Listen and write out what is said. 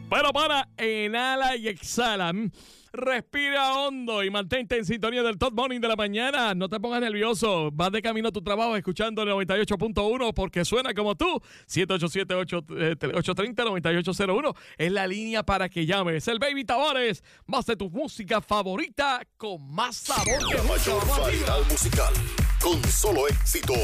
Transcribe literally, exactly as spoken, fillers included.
Pero para, inhala y exhala. Respira hondo y mantente en sintonía del Top Morning de la mañana. No te pongas nervioso. Vas de camino a tu trabajo escuchando el noventa y ocho punto uno porque suena como tú. siete ocho siete, ocho tres cero, nueve ocho cero uno es la línea para que llames. El Baby Tavares, más de tu música favorita con más sabor. La mayor variedad musical con solo éxitos.